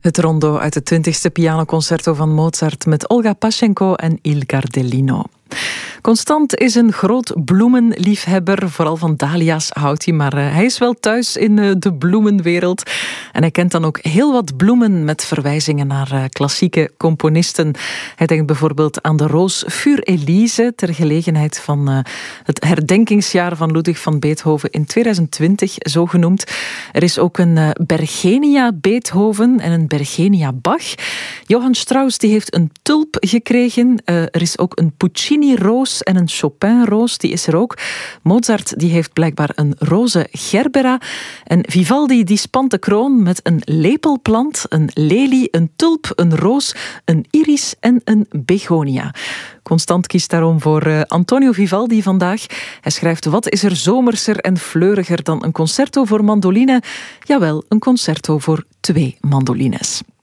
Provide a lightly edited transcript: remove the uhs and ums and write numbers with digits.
Het rondo uit het 20e pianoconcerto van Mozart met Olga Pashenko en Il Gardellino. Constant is een groot bloemenliefhebber. Vooral van dahlia's houdt hij, maar hij is wel thuis in de bloemenwereld. En hij kent dan ook heel wat bloemen met verwijzingen naar klassieke componisten. Hij denkt bijvoorbeeld aan de roos Für Elise ter gelegenheid van het herdenkingsjaar van Ludwig van Beethoven in 2020, zo genoemd. Er is ook een Bergenia Beethoven en een Bergenia Bach. Johann Strauss die heeft een tulp gekregen. Er is ook een Puccini-roos en een Chopin-roos, die is er ook. Mozart die heeft blijkbaar een roze gerbera. En Vivaldi die spant de kroon met een lepelplant, een lelie, een tulp, een roos, een iris en een begonia. Constant kiest daarom voor Antonio Vivaldi vandaag. Hij schrijft: wat is er zomerser en fleuriger dan een concerto voor mandoline? Jawel, een concerto voor 2 mandolines.